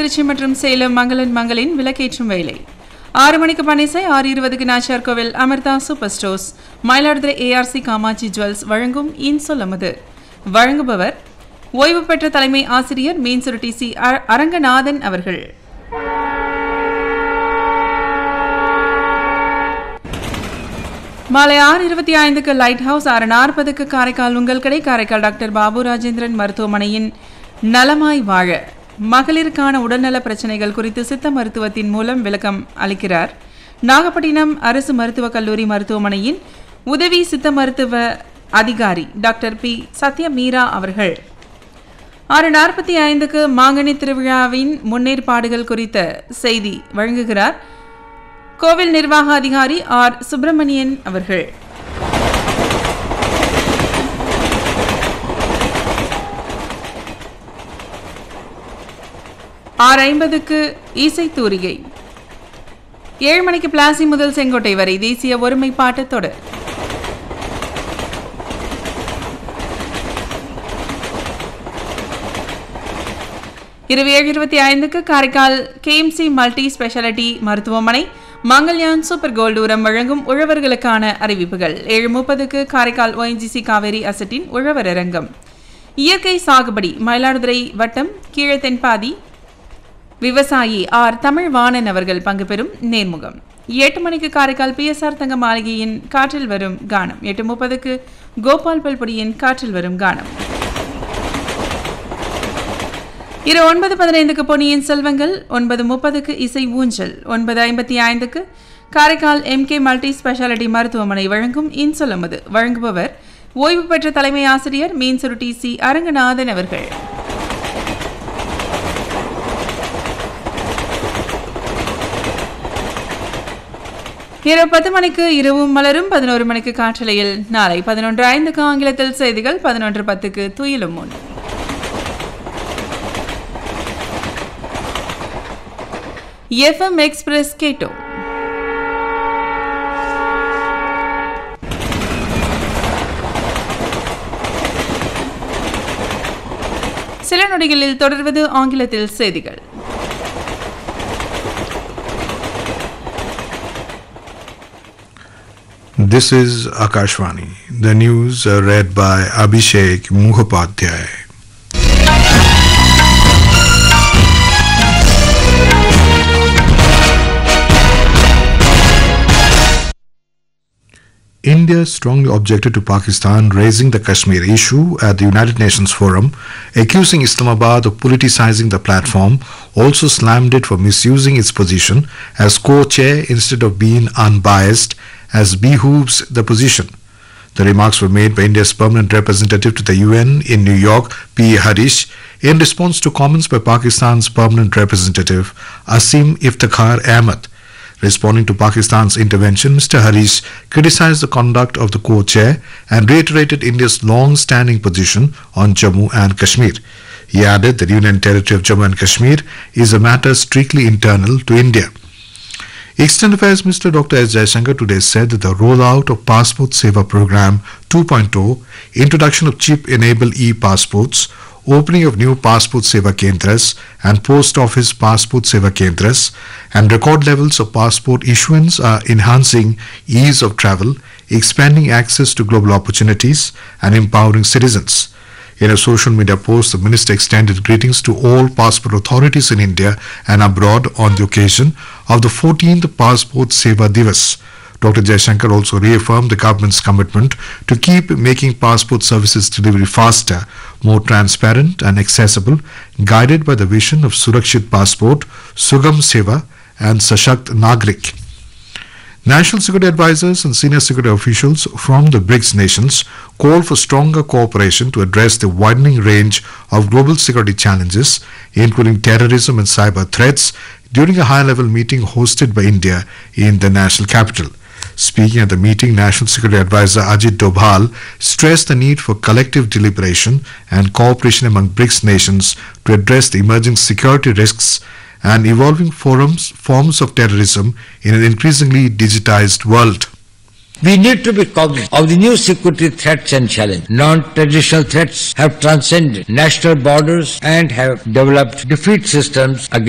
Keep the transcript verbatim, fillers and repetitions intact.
திருச்சி மற்றும் சேலம் மங்களன் மங்களின் விளக்கேற்றும் வேலை. ஆறு மணிக்கு பனிசை, ஆறு இருபதுக்கு நாச்சியார் கோவில் Amrita super stores, Mayiladuthurai ARC Kamakshi jewels வழங்கும் இன்சொல் அமுது. வழங்குபவர் ஓய்வு பெற்ற தலைமை ஆசிரியர் மீன்சுருட்டி சி அரங்கநாதன் அவர்கள். மாலை ஆறு இருபத்தி ஐந்துக்கு லைட் ஹவுஸ், ஆறு நாற்பதுக்கு காரைக்கால் உங்கள் கடை, காரைக்கால் டாக்டர் பாபு ராஜேந்திரன் மருத்துவமனையின் நலமாய் வாழ மகளிருக்கான உடல்நல பிரச்சனைகள் குறித்து சித்த மருத்துவத்தின் மூலம் விளக்கம் அளிக்கிறார் நாகப்பட்டினம் அரசு மருத்துவக் கல்லூரி மருத்துவமனையின் உதவி சித்த மருத்துவ அதிகாரி டாக்டர் பி சத்யமீரா அவர்கள். ஆறு நாற்பத்தி ஐந்துக்கு மாங்கனி திருவிழாவின் முன்னேற்பாடுகள் குறித்த செய்தி வழங்குகிறார் கோவில் நிர்வாக அதிகாரி ஆர் சுப்பிரமணியன் அவர்கள். ஆறு ஐம்பதுக்கு இசை தூரிகை. ஏழு மணிக்கு பிளாசி முதல் செங்கோட்டை வரை தேசிய ஒருமைப்பாட்டு தொடர். இரவு ஏழு இருபத்தி ஐந்துக்கு காரைக்கால் கேஎம்சி மல்டி ஸ்பெஷாலிட்டி மருத்துவமனை மங்கள்யான் சூப்பர் கோல்டு உரம் வழங்கும் உழவர்களுக்கான அறிவிப்புகள். ஏழு முப்பதுக்கு காரைக்கால் ஓஎன்ஜிசி காவேரி அசட்டின் உழவர் அரங்கம். இயற்கை சாகுபடி மயிலாடுதுறை வட்டம் கீழத்தென்பாதி விவசாயி ஆர் தமிழ் வாணன் அவர்கள் பங்கு பெறும் நேர்முகம். எட்டு மணிக்கு காரைக்கால் பிஎஸ்ஆர் தங்க மாளிகையின் காற்றில் வரும் கானம். எட்டு முப்பதுக்கு கோபால் பல்பொடியின் காற்றில் வரும் கானம். இரு ஒன்பது பதினைந்துக்கு பொன்னியின் செல்வங்கள், ஒன்பது முப்பதுக்கு இசை ஊஞ்சல், ஒன்பது ஐம்பத்தி ஐந்துக்கு காரைக்கால் எம்கே மல்டி ஸ்பெஷாலிட்டி மருத்துவமனை வழங்கும் இன்சொல் அமுது. வழங்குபவர் ஓய்வு பெற்ற தலைமை ஆசிரியர் மீன்சுருட்டி சி அரங்கநாதன் அவர்கள். இரவு பத்து மணிக்கு இரவும் மலரும், பதினோரு மணிக்கு காற்றலையில் நாளை, பதினொன்று ஐந்துக்கு ஆங்கிலத்தில் செய்திகள், பதினொன்று பத்துக்கு துயிலும் முன். எஃப்எம் எக்ஸ்பிரஸ் கேட்டோம். சில நொடிகளில் தொடர்வது ஆங்கிலத்தில் செய்திகள். This is Akashvani. The news are read by Abhishek Mukhopadhyay. India strongly objected to Pakistan raising the Kashmir issue at the United Nations Forum, accusing Islamabad of politicizing the platform, also slammed it for misusing its position as co-chair instead of being unbiased as behooves the position. The remarks were made by India's permanent representative to the U N in New York, P. Harish, in response to comments by Pakistan's permanent representative, Asim Iftikhar Ahmed. Responding to Pakistan's intervention, Mister Harish criticized the conduct of the co-chair and reiterated India's long-standing position on Jammu and Kashmir. He added that the Union territory of Jammu and Kashmir is a matter strictly internal to India. External Affairs Minister Doctor S. Jaishankar today said that the rollout of Passport Seva Program two point oh, introduction of chip-enabled e-passports, opening of new Passport Seva Kendras and Post Office Passport Seva Kendras, and record levels of passport issuance are enhancing ease of travel, expanding access to global opportunities, and empowering citizens. In a social media post, the minister extended greetings to all passport authorities in India and abroad on the occasion of the fourteenth Passport Seva Divas. Doctor Jaishankar also reaffirmed the government's commitment to keep making passport services delivery faster, more transparent and accessible, guided by the vision of Surakshit Passport, Sugam Seva and Sashakt Nagrik. National security advisors and senior security officials from the BRICS nations called for stronger cooperation to address the widening range of global security challenges, including terrorism and cyber threats, during a high-level meeting hosted by India in the national capital. Speaking at the meeting, National Security Advisor Ajit Dobhal stressed the need for collective deliberation and cooperation among BRICS nations to address the emerging security risks and evolving forms, forms of terrorism in an increasingly digitized world. We need to be cognizant of the new security threats and challenges. Non-traditional threats have transcended national borders and have developed defeat systems against